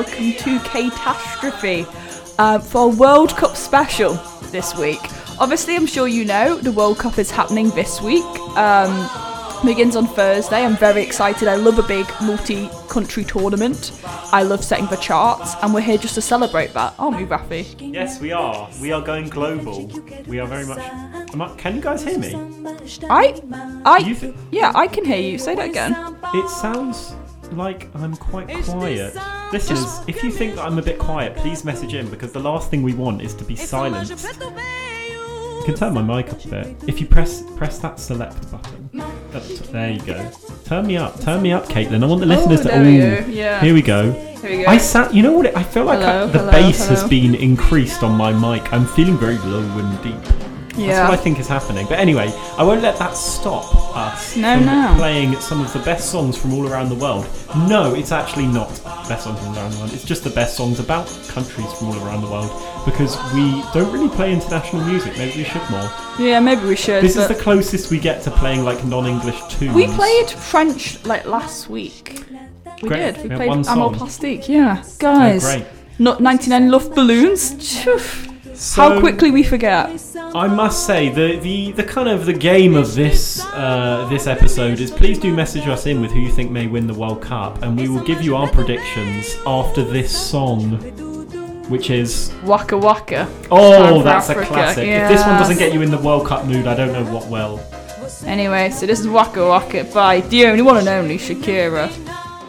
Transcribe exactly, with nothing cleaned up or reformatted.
welcome to Catastrophe uh, for a World Cup special this week. Obviously, I'm sure you know the World Cup is happening this week. Um, begins on Thursday. I'm very excited. I love a big multi-country tournament. I love setting the charts, and we're here just to celebrate that, aren't we, Rafi? Yes, we are. We are going global. We are very much. Am I, can you guys hear me? I, I, You th- yeah, I can hear you. Say that again. It sounds like I'm quite quiet. Listeners, if you think that I'm a bit quiet, please message in, because the last thing we want is to be silenced. You can turn my mic up a bit. If you press press that select button. Up to, there you go. Turn me up. Turn me up, Caitlin. I want the listeners oh, to... There we go. Yeah. Here we go. Here we go. I sat... You know what? It, I feel like Hello, I, the hello, bass hello. has been increased on my mic. I'm feeling very low and deep. Yeah. That's what I think is happening. But anyway, I won't let that stop us No, from no. playing some of the best songs from all around the world. No, it's actually not best songs from all around the world. It's just the best songs about countries from all around the world, because we don't really play international music. Maybe we should more. Yeah, maybe we should. This is but the closest we get to playing like non-English tunes. we played French like last week. We Great. did. We, We had played one Amour song. Plastique. Yeah, Oh, guys. great. Not ninety-nine Luft Balloons. Phew. So, How quickly we forget. I must say the, the, the kind of the game of this uh, this episode is, please do message us in with who you think may win the World Cup, and we will give you our predictions after this song, which is Waka Waka. oh Time for that's Africa. a classic. Yeah. If this one doesn't get you in the World Cup mood, I don't know what will. Anyway, so this is Waka Waka by the only one and only Shakira.